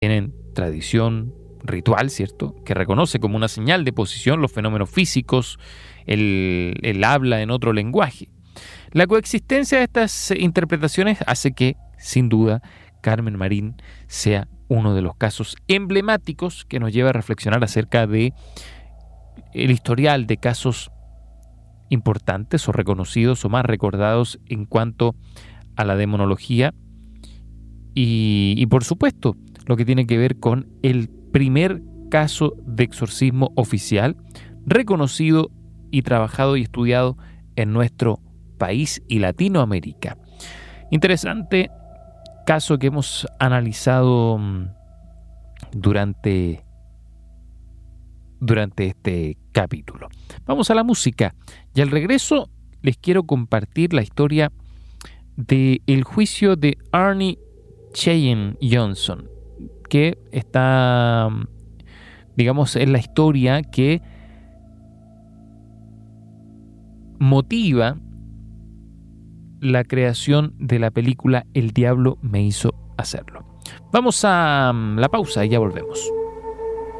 tienen tradición ritual, ¿cierto?, que reconoce como una señal de posición los fenómenos físicos, el habla en otro lenguaje. La coexistencia de estas interpretaciones hace que, sin duda, Carmen Marín sea uno de los casos emblemáticos que nos lleva a reflexionar acerca de el historial de casos importantes o reconocidos o más recordados en cuanto a la demonología y por supuesto lo que tiene que ver con el primer caso de exorcismo oficial reconocido y trabajado y estudiado en nuestro país y Latinoamérica. Interesante caso que hemos analizado durante este capítulo. Vamos a la música y al regreso les quiero compartir la historia del juicio de Arnie Cheyenne Johnson, que está, digamos, es la historia que motiva la creación de la película El Diablo me hizo hacerlo. Vamos a la pausa y ya volvemos.